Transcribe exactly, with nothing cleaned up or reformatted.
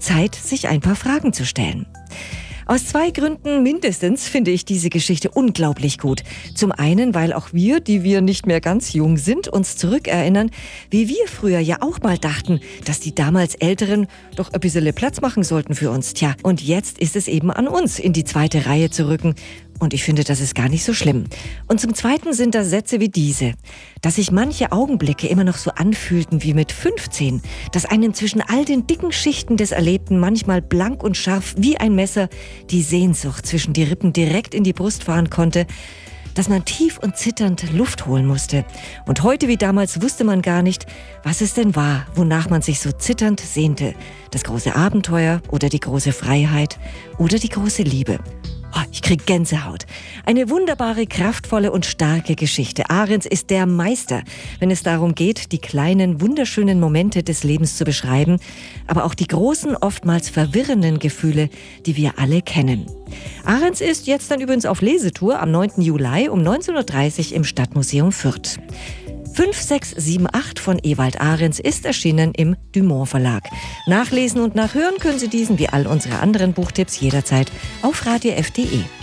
Zeit, sich ein paar Fragen zu stellen. Aus zwei Gründen mindestens finde ich diese Geschichte unglaublich gut. Zum einen, weil auch wir, die wir nicht mehr ganz jung sind, uns zurückerinnern, wie wir früher ja auch mal dachten, dass die damals Älteren doch ein bisschen Platz machen sollten für uns. Tja, und jetzt ist es eben an uns, in die zweite Reihe zu rücken. Und ich finde, das ist gar nicht so schlimm. Und zum Zweiten sind da Sätze wie diese, dass sich manche Augenblicke immer noch so anfühlten wie mit fünfzehn, dass einem zwischen all den dicken Schichten des Erlebten manchmal blank und scharf wie ein Messer die Sehnsucht zwischen die Rippen direkt in die Brust fahren konnte, dass man tief und zitternd Luft holen musste. Und heute wie damals wusste man gar nicht, was es denn war, wonach man sich so zitternd sehnte. Das große Abenteuer oder die große Freiheit oder die große Liebe. Oh, ich krieg Gänsehaut. Eine wunderbare, kraftvolle und starke Geschichte. Ahrens ist der Meister, wenn es darum geht, die kleinen, wunderschönen Momente des Lebens zu beschreiben, aber auch die großen, oftmals verwirrenden Gefühle, die wir alle kennen. Ahrens ist jetzt dann übrigens auf Lesetour am neunten Juli um neunzehn Uhr dreißig im Stadtmuseum Fürth. fünf sechs sieben acht von Ewald Ahrens ist erschienen im Dumont Verlag. Nachlesen und nachhören können Sie diesen wie all unsere anderen Buchtipps jederzeit auf radio f punkt de.